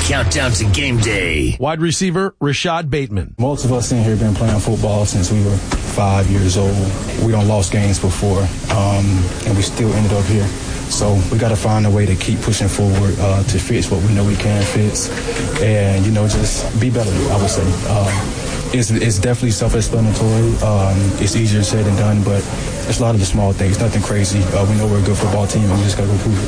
countdown to game day. Wide receiver, Rashad Bateman. Most of us in here have been playing football since we were 5 years old. We don't lost games before, and we still ended up here. So we got to find a way to keep pushing forward to fix what we know we can fix, and just be better. I would say it's definitely self-explanatory. It's easier said than done, but it's a lot of the small things. Nothing crazy. We know we're a good football team, and we just got to go prove it.